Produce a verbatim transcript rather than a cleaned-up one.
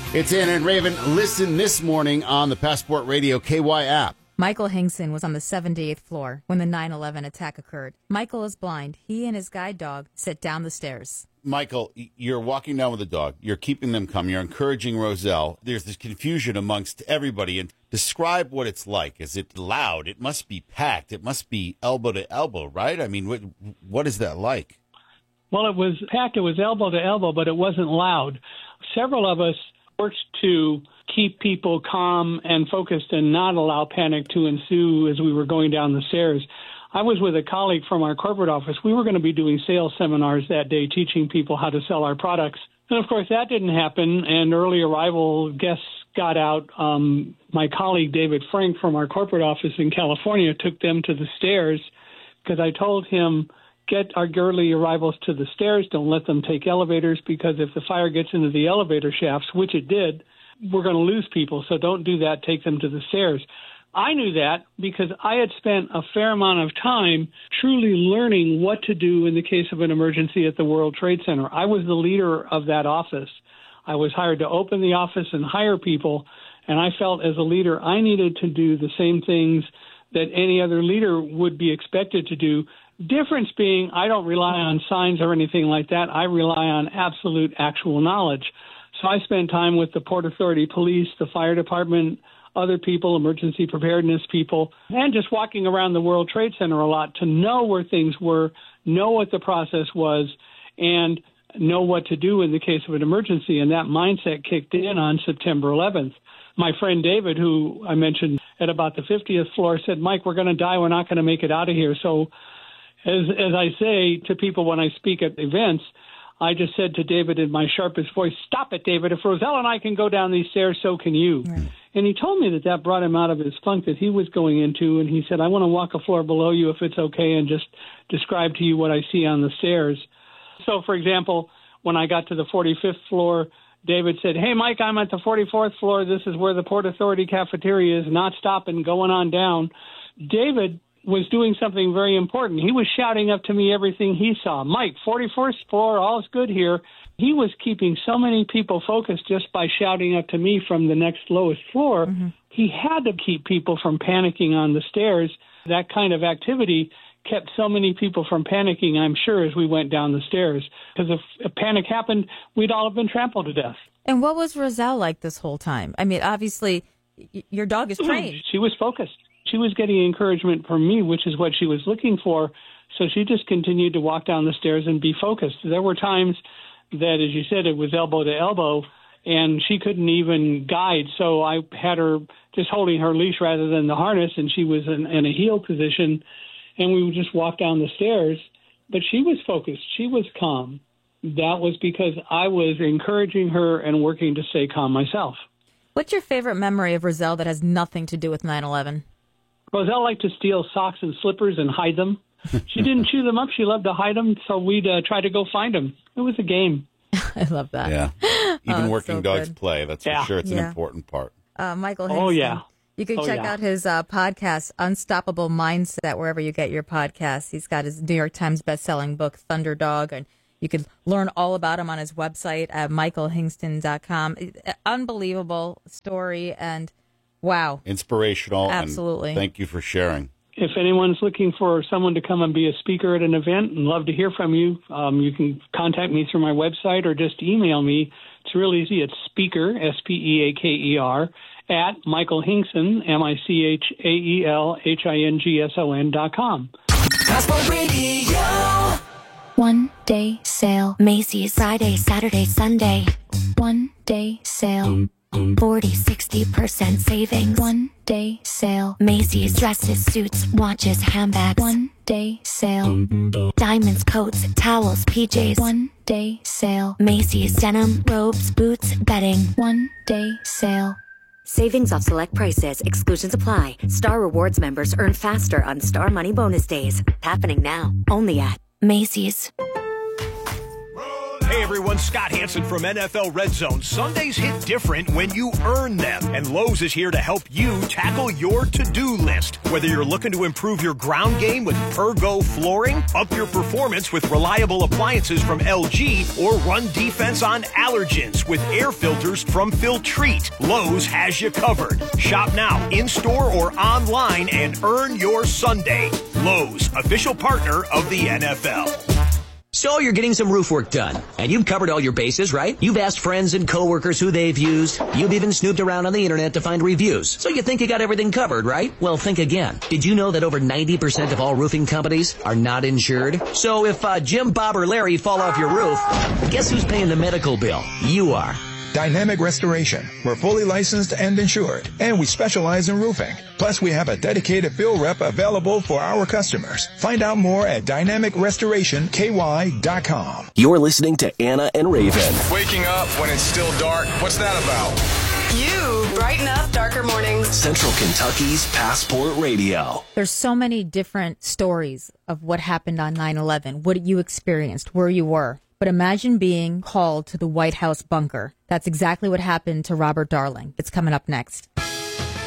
It's Anna and Raven. Listen this morning on the Passport Radio K Y app. Michael Hinkson was on the seventy-eighth floor when the nine eleven attack occurred. Michael is blind. He and his guide dog sit down the stairs. Michael, you're walking down with a dog. You're keeping them calm. You're encouraging Roselle. There's this confusion amongst everybody. And describe what it's like. Is it loud? It must be packed. It must be elbow to elbow, right? I mean, what, what is that like? Well, it was packed. It was elbow to elbow, but it wasn't loud. Several of us worked to keep people calm and focused and not allow panic to ensue as we were going down the stairs. I was with a colleague from our corporate office. We were going to be doing sales seminars that day, teaching people how to sell our products. And, of course, that didn't happen, and early arrival guests got out. Um, my colleague, David Frank, from our corporate office in California, took them to the stairs because I told him, get our early arrivals to the stairs. Don't let them take elevators, because if the fire gets into the elevator shafts, which it did, we're going to lose people. So don't do that. Take them to the stairs. I knew that because I had spent a fair amount of time truly learning what to do in the case of an emergency at the World Trade Center. I was the leader of that office. I was hired to open the office and hire people, and I felt as a leader I needed to do the same things that any other leader would be expected to do. Difference being, I don't rely on signs or anything like that. I rely on absolute actual knowledge. So I spent time with the Port Authority Police, the fire department, other people, emergency preparedness people, and just walking around the World Trade Center a lot to know where things were, know what the process was, and know what to do in the case of an emergency. And that mindset kicked in on September eleventh. My friend David, who I mentioned at about the fiftieth floor, said, Mike, we're going to die. We're not going to make it out of here. So as, as I say to people when I speak at events, I just said to David in my sharpest voice, stop it, David. If Roselle and I can go down these stairs, so can you. Right. And he told me that that brought him out of his funk that he was going into. And he said, I want to walk a floor below you if it's okay and just describe to you what I see on the stairs. So, for example, when I got to the forty-fifth floor, David said, hey, Mike, I'm at the forty-fourth floor. This is where the Port Authority cafeteria is, not stopping, going on down. David was doing something very important. He was shouting up to me everything he saw. Mike, forty-fourth floor, all's good here. He was keeping so many people focused just by shouting up to me from the next lowest floor. Mm-hmm. He had to keep people from panicking on the stairs. That kind of activity kept so many people from panicking, I'm sure, as we went down the stairs. Because if a panic happened, we'd all have been trampled to death. And what was Roselle like this whole time? I mean, obviously, y- your dog is trained. She was focused. She was getting encouragement from me, which is what she was looking for. So she just continued to walk down the stairs and be focused. There were times that, as you said, it was elbow to elbow, and she couldn't even guide. So I had her just holding her leash rather than the harness, and she was in, in a heel position, and we would just walk down the stairs. But she was focused. She was calm. That was because I was encouraging her and working to stay calm myself. What's your favorite memory of Roselle that has nothing to do with nine eleven? Roselle liked to steal socks and slippers and hide them. She didn't chew them up. She loved to hide them, so we'd uh, try to go find them. It was a game. I love that. Yeah. Even oh, working so dogs good. play. That's yeah. for sure. It's yeah. an important part. Uh, Michael Hinkson. Oh, yeah. You can oh, check yeah. out his uh, podcast, Unstoppable Mindset, wherever you get your podcasts. He's got his New York Times bestselling book, Thunderdog, and you can learn all about him on his website at michael hingston dot com. Unbelievable story, and wow. Inspirational. Absolutely. And thank you for sharing. If anyone's looking for someone to come and be a speaker at an event, and love to hear from you, um, you can contact me through my website or just email me. It's real easy. It's speaker, S P E A K E R, at Michael Hinkson, M I C H A E L H I N G S O N dot com. Passport Radio. One day sale. Macy's. Friday, Saturday, Sunday. One day sale. forty, sixty percent savings. One day sale. Macy's. Dresses, suits, watches, handbags. One day sale. Diamonds, coats, towels, P Js. One day sale. Macy's. Denim, robes, boots, bedding. One day sale. Savings off select prices. Exclusions apply. Star Rewards members earn faster on Star Money Bonus Days. Happening now. Only at Macy's. Hey everyone, Scott Hansen from N F L Red Zone. Sundays hit different when you earn them, and Lowe's is here to help you tackle your to-do list. Whether you're looking to improve your ground game with Ergo flooring, up your performance with reliable appliances from L G, or run defense on allergens with air filters from Filtrete, Lowe's has you covered. Shop now, in-store or online, and earn your Sunday. Lowe's, official partner of the N F L. So you're getting some roof work done, and you've covered all your bases, right? You've asked friends and coworkers who they've used. You've even snooped around on the internet to find reviews. So you think you got everything covered, right? Well, think again. Did you know that over ninety percent of all roofing companies are not insured? So if uh, Jim, Bob, or Larry fall off your roof, guess who's paying the medical bill? You are. Dynamic Restoration. We're fully licensed and insured, and we specialize in roofing. Plus, we have a dedicated bill rep available for our customers. Find out more at dynamic restoration k y dot com. You're listening to Anna and Raven. Waking up when it's still dark. What's that about? You brighten up darker mornings. Central Kentucky's Passport Radio. There's so many different stories of what happened on nine eleven, what you experienced, where you were. But imagine being called to the White House bunker. That's exactly what happened to Robert Darling. It's coming up next.